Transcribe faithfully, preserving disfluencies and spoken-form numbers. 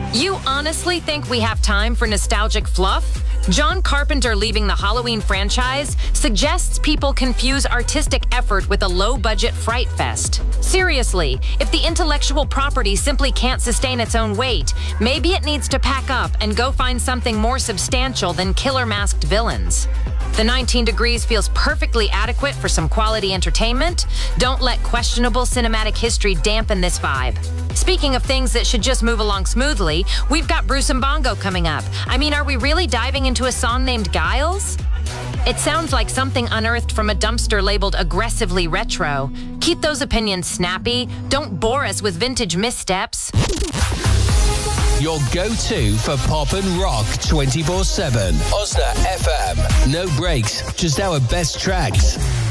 You honestly think we have time for nostalgic fluff? John Carpenter leaving the Halloween franchise suggests people confuse artistic effort with a low-budget fright fest. Seriously, if the intellectual property simply can't sustain its own weight, maybe it needs to pack up and go find something more substantial than killer masked villains. The nineteen degrees feels perfectly adequate for some quality entertainment. Don't let questionable cinematic history dampen this vibe. Speaking of things that should just move along smoothly, we've got Bruce and Bongo coming up. I mean, are we really diving into a song named Giles? It sounds like something unearthed from a dumpster labeled aggressively retro. Keep those opinions snappy. Don't bore us with vintage missteps. Your go-to for pop and rock twenty-four seven. Osna F M. No breaks, just our best tracks.